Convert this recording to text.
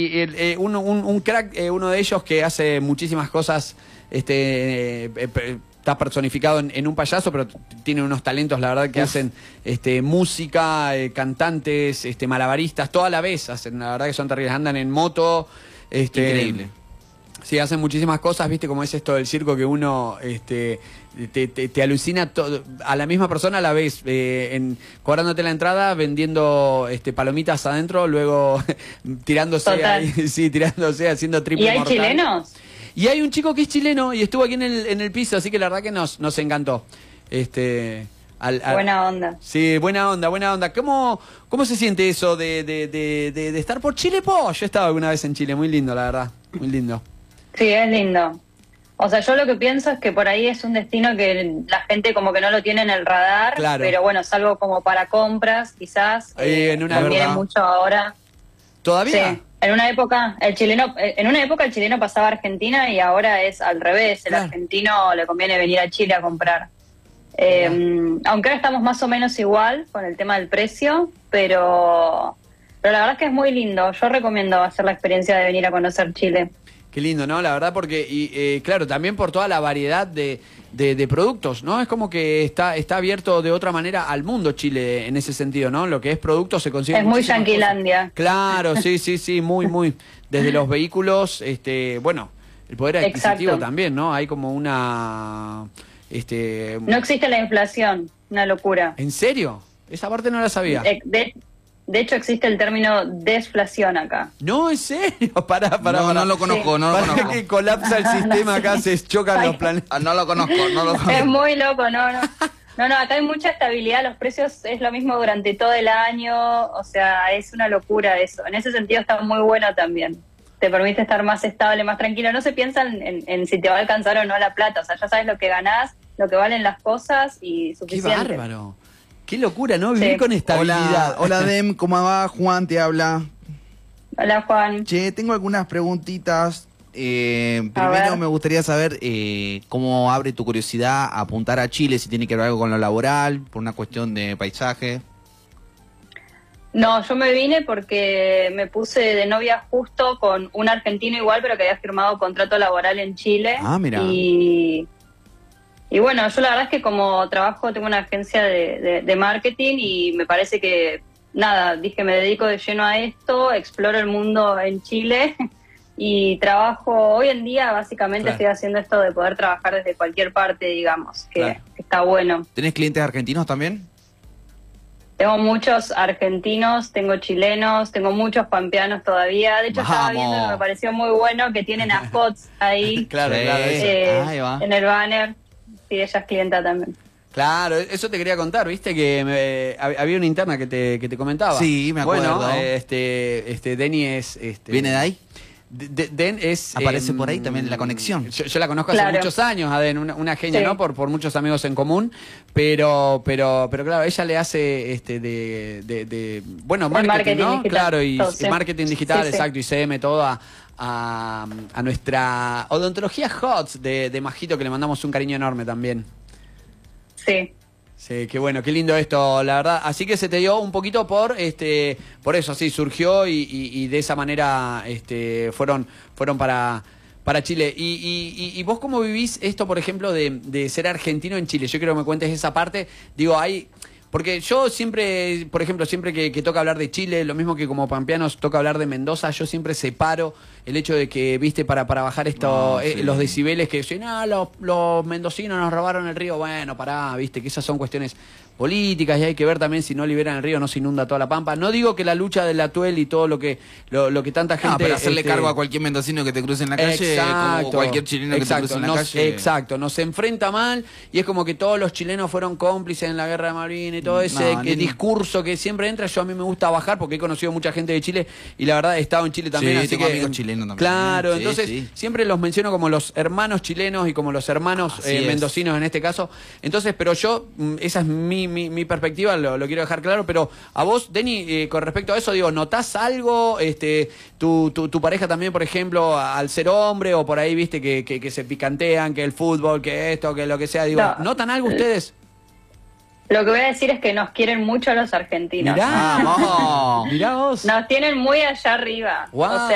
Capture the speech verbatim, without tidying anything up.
Y el, eh, un, un, un crack, eh, uno de ellos que hace muchísimas cosas, este, eh, eh, está personificado en, en un payaso, pero tiene unos talentos, la verdad, que Uf. hacen este, música, eh, cantantes, este, malabaristas, toda la vez hacen, la verdad que son terribles, andan en moto. Este, Increíble. Sí, hacen muchísimas cosas, viste, como es esto del circo que uno este, te, te, te alucina todo, a la misma persona a la vez, eh, en, cobrándote la entrada, vendiendo este, palomitas adentro, luego tirándose, ahí, sí, tirándose, haciendo triple ¿Y hay mortal. chilenos? Y hay un chico que es chileno y estuvo aquí en el, en el piso, así que la verdad que nos, nos encantó. Este, al, al, buena onda. Sí, buena onda, buena onda. ¿Cómo, cómo se siente eso de, de, de, de, de estar por Chile? Po? Yo he estado alguna vez en Chile, muy lindo, la verdad, muy lindo. Sí, es lindo. O sea, yo lo que pienso es que por ahí es un destino que la gente como que no lo tiene en el radar, claro. Pero bueno, es algo como para compras, quizás. Eh, en una conviene mucho ahora. ¿Todavía? Sí. En una época el chileno, en una época el chileno pasaba a Argentina y ahora es al revés. El claro. argentino le conviene venir a Chile a comprar. Eh, aunque ahora estamos más o menos igual con el tema del precio, pero, pero la verdad es que es muy lindo. Yo recomiendo hacer la experiencia de venir a conocer Chile. Qué lindo, ¿no? La verdad, porque, y, eh, claro, también por toda la variedad de, de, de productos, ¿no? Es como que está está abierto de otra manera al mundo Chile en ese sentido, ¿no? Lo que es producto se consigue. Es muy yanquilandia. Claro, sí, sí, sí, muy, muy. Desde los vehículos, este, bueno, el poder adquisitivo Exacto. también, ¿no? Hay como una... este No existe la inflación, una locura. ¿En serio? Esa parte no la sabía. De, de, de hecho existe el término desflación acá. No, ¿en serio? Pará, pará, no, pará. no lo conozco, sí. no lo Para conozco. que colapsa el sistema acá, se chocan los planetas. Ah, no lo conozco, no lo conozco. Es muy loco, no, no. No, no, acá hay mucha estabilidad, los precios es lo mismo durante todo el año, o sea, es una locura eso. En ese sentido está muy bueno también. Te permite estar más estable, más tranquilo. No se piensa en, en, en si te va a alcanzar o no la plata, o sea, ya sabes lo que ganás, lo que valen las cosas y suficiente. ¡Qué bárbaro! ¡Qué locura, ¿no? Vivir sí. con estabilidad. Hola, hola Dem, ¿cómo va? Juan te habla. Hola Juan. Che, tengo algunas preguntitas. Eh, primero me gustaría saber eh, cómo abre tu curiosidad a apuntar a Chile, si tiene que ver algo con lo laboral, por una cuestión de paisaje. No, yo me vine porque me puse de novia justo con un argentino igual, pero que había firmado contrato laboral en Chile. Ah, mira. Y, y bueno, yo la verdad es que como trabajo, tengo una agencia de, de, de marketing y me parece que, nada, dije me dedico de lleno a esto, exploro el mundo en Chile. Y trabajo, hoy en día básicamente claro. estoy haciendo esto de poder trabajar desde cualquier parte, digamos, que, claro. que está bueno. ¿Tenés clientes argentinos también? Tengo muchos argentinos, tengo chilenos, tengo muchos pampeanos todavía. De hecho, Vamos. estaba viendo, me pareció muy bueno que tienen a Hots ahí, claro, sí. claro, eh, ahí va. en el banner. Sí, ella es clienta también. Claro, eso te quería contar, viste que me, había una interna que te, que te comentaba. Sí, me acuerdo. Bueno, este, este, Denny es... Este, ¿Viene de ahí? De, Den es... Aparece eh, por ahí también la conexión. Yo, yo la conozco claro. hace muchos años, a Den, una, una genia, sí. ¿no? Por, por muchos amigos en común, pero pero pero claro, ella le hace este de, de, de bueno, marketing, marketing ¿no? digital. Claro, y, Todo, y marketing digital, sí, exacto, sí. y C M, todo a, a, a nuestra odontología Hots de, de Majito, que le mandamos un cariño enorme también. Sí. Sí, qué bueno, qué lindo esto, la verdad. Así que se te dio un poquito por, este, por eso, sí, surgió y, y, y de esa manera, este, fueron, fueron para, para Chile. Y, y, y vos cómo vivís esto, por ejemplo, de, de ser argentino en Chile. Yo quiero que me cuentes esa parte. Digo, hay, porque yo siempre, por ejemplo, siempre que, que toca hablar de Chile, lo mismo que como pampeanos toca hablar de Mendoza, yo siempre separo el hecho de que, viste, para, para bajar esto, no, eh, sí. los decibeles que dicen, ah, los, los mendocinos nos robaron el río. Bueno, pará, viste, que esas son cuestiones políticas y hay que ver también si no liberan el río no se inunda toda la pampa. No digo que la lucha del Atuel y todo lo que lo, lo que tanta gente... No, pero hacerle este, cargo a cualquier mendocino que te cruce en la calle, exacto, como cualquier chileno exacto, que te cruce en la nos, calle. Exacto, nos enfrenta mal y es como que todos los chilenos fueron cómplices en la guerra de Malvinas y todo ese no, que ni... discurso que siempre entra. Yo a mí me gusta bajar porque he conocido mucha gente de Chile y la verdad he estado en Chile también. Sí, así tengo que, amigos chilenos también. Claro, sí, entonces sí. siempre los menciono como los hermanos chilenos y como los hermanos eh, mendocinos en este caso. Entonces, pero yo, esa es mi, mi, mi perspectiva, lo, lo quiero dejar claro, pero a vos, Denny, eh, con respecto a eso, digo, ¿notás algo? Este, tu, tu, tu pareja también, por ejemplo, al ser hombre o por ahí, viste, que, que, que se picantean, que el fútbol, que esto, que lo que sea, digo, no. ¿notan algo ustedes? Lo que voy a decir es que nos quieren mucho a los argentinos. Mirá, ah, mirá vos. Nos tienen muy allá arriba. Wow. O sea,